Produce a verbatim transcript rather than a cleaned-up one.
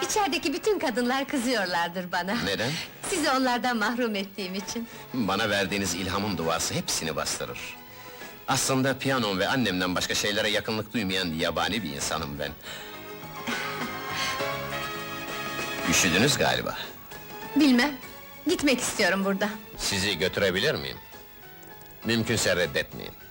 İçerideki bütün kadınlar kızıyorlardır bana. Neden? Sizi onlardan mahrum ettiğim için. Bana verdiğiniz ilhamın duası hepsini bastırır. Aslında piyanom ve annemden başka şeylere yakınlık duymayan yabani bir insanım ben. Üşüdünüz galiba. Bilmem, gitmek istiyorum burada. Sizi götürebilir miyim? Mümkünse reddetmeyin.